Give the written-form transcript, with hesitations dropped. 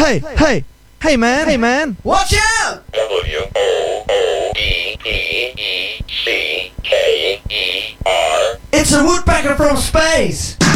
Hey man, watch out! WOODPECKER. It's a woodpecker from space!